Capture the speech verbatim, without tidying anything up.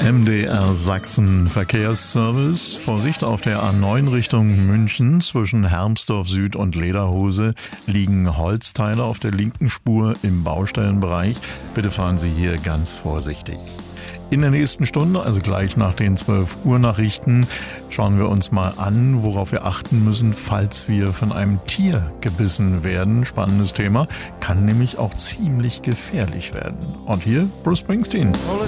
M D R Sachsen Verkehrsservice. Vorsicht, auf der A neun Richtung München zwischen Hermsdorf Süd und Lederhose liegen Holzteile auf der linken Spur im Baustellenbereich. Bitte fahren Sie hier ganz vorsichtig. In der nächsten Stunde, also gleich nach den zwölf Uhr Nachrichten, schauen wir uns mal an, worauf wir achten müssen, falls wir von einem Tier gebissen werden. Spannendes Thema, kann nämlich auch ziemlich gefährlich werden. Und hier Bruce Springsteen.